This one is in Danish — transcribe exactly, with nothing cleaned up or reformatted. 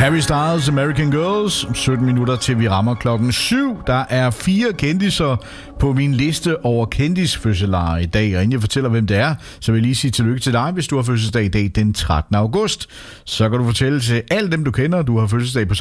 Harry Styles, American Girls. sytten minutter til vi rammer klokken syv. Der er fire kendiser på min liste over kendisfødselarer i dag. Og inden jeg fortæller, hvem det er, så vil jeg lige sige tillykke til dig, hvis du har fødselsdag i dag den trettende august. Så kan du fortælle til alle dem, du kender, du har fødselsdag på